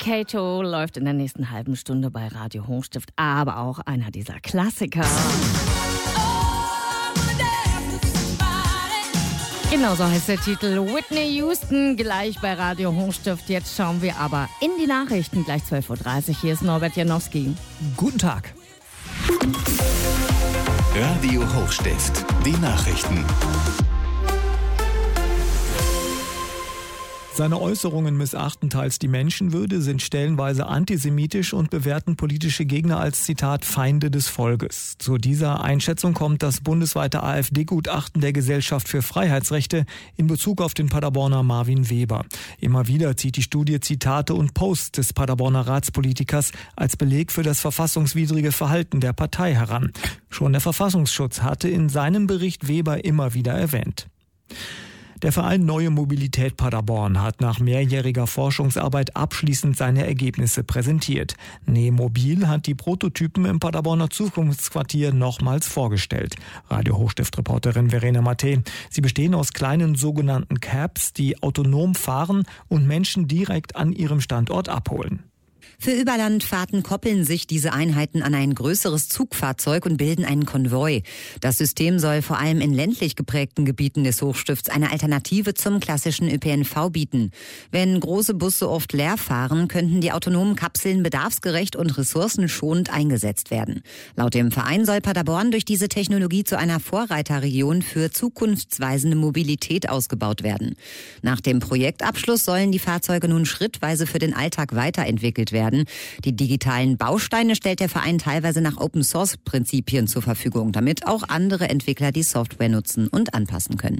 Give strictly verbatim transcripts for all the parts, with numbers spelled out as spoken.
Kato läuft in der nächsten halben Stunde bei Radio Hochstift, aber auch einer dieser Klassiker. Genau so heißt der Titel. Whitney Houston gleich bei Radio Hochstift. Jetzt schauen wir aber in die Nachrichten. Gleich zwölf Uhr dreißig. Hier ist Norbert Janowski. Guten Tag. Radio Hochstift. Die Nachrichten. Seine Äußerungen missachten teils die Menschenwürde, sind stellenweise antisemitisch und bewerten politische Gegner als, Zitat, Feinde des Volkes. Zu dieser Einschätzung kommt das bundesweite AfD-Gutachten der Gesellschaft für Freiheitsrechte in Bezug auf den Paderborner Marvin Weber. Immer wieder zieht die Studie Zitate und Posts des Paderborner Ratspolitikers als Beleg für das verfassungswidrige Verhalten der Partei heran. Schon der Verfassungsschutz hatte in seinem Bericht Weber immer wieder erwähnt. Der Verein Neue Mobilität Paderborn hat nach mehrjähriger Forschungsarbeit abschließend seine Ergebnisse präsentiert. Nemobil hat die Prototypen im Paderborner Zukunftsquartier nochmals vorgestellt. Radio Hochstift-Reporterin Verena Matte. Sie bestehen aus kleinen sogenannten Cabs, die autonom fahren und Menschen direkt an ihrem Standort abholen. Für Überlandfahrten koppeln sich diese Einheiten an ein größeres Zugfahrzeug und bilden einen Konvoi. Das System soll vor allem in ländlich geprägten Gebieten des Hochstifts eine Alternative zum klassischen Ö P N V bieten. Wenn große Busse oft leer fahren, könnten die autonomen Kapseln bedarfsgerecht und ressourcenschonend eingesetzt werden. Laut dem Verein soll Paderborn durch diese Technologie zu einer Vorreiterregion für zukunftsweisende Mobilität ausgebaut werden. Nach dem Projektabschluss sollen die Fahrzeuge nun schrittweise für den Alltag weiterentwickelt werden. Die digitalen Bausteine stellt der Verein teilweise nach Open-Source-Prinzipien zur Verfügung, damit auch andere Entwickler die Software nutzen und anpassen können.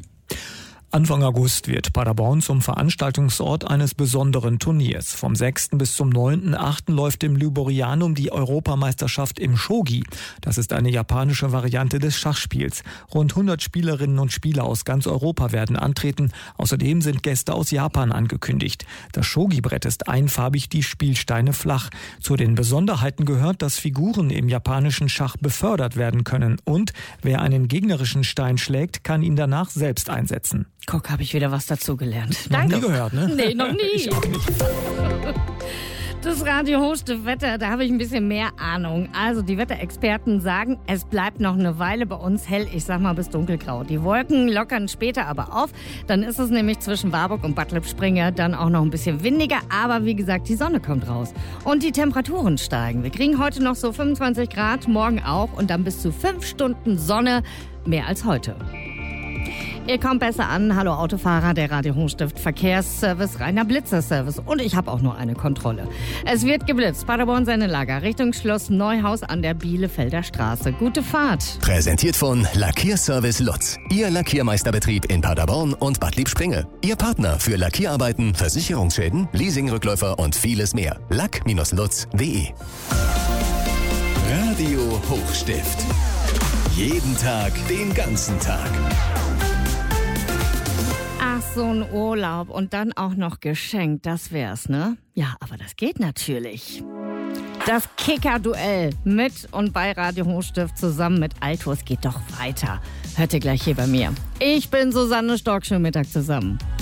Anfang August wird Paderborn zum Veranstaltungsort eines besonderen Turniers. Vom sechsten bis zum neunten achten läuft im Lyborianum die Europameisterschaft im Shogi. Das ist eine japanische Variante des Schachspiels. Rund hundert Spielerinnen und Spieler aus ganz Europa werden antreten. Außerdem sind Gäste aus Japan angekündigt. Das Shogi-Brett ist einfarbig, die Spielsteine flach. Zu den Besonderheiten gehört, dass Figuren im japanischen Schach befördert werden können. Und wer einen gegnerischen Stein schlägt, kann ihn danach selbst einsetzen. Guck, habe ich wieder was dazugelernt. Noch Danke. nie gehört, ne? Nee, noch nie. Ich auch nicht. Das Radio Hochstift Wetter, da habe ich ein bisschen mehr Ahnung. Also die Wetterexperten sagen, es bleibt noch eine Weile bei uns hell, ich sag mal bis dunkelgrau. Die Wolken lockern später aber auf, dann ist es nämlich zwischen Warburg und Bad Lippspringe dann auch noch ein bisschen windiger, aber wie gesagt, die Sonne kommt raus. Und die Temperaturen steigen. Wir kriegen heute noch so fünfundzwanzig Grad, morgen auch und dann bis zu fünf Stunden Sonne, mehr als heute. Ihr kommt besser an. Hallo Autofahrer, der Radio Hochstift Verkehrsservice, reiner Blitzerservice. Und ich habe auch nur eine Kontrolle. Es wird geblitzt. Paderborn seine Lager Richtung Schloss Neuhaus an der Bielefelder Straße. Gute Fahrt. Präsentiert von Lackierservice Lutz. Ihr Lackiermeisterbetrieb in Paderborn und Bad Lippspringe. Ihr Partner für Lackierarbeiten, Versicherungsschäden, Leasingrückläufer und vieles mehr. lack Bindestrich lutz punkt de. Radio Hochstift. Jeden Tag, den ganzen Tag. Ach, so ein Urlaub und dann auch noch geschenkt, das wär's, ne? Ja, aber das geht natürlich. Das Kicker-Duell mit und bei Radio Hochstift zusammen mit Altos geht doch weiter. Hört ihr gleich hier bei mir. Ich bin Susanne Stork, schönen Mittag zusammen.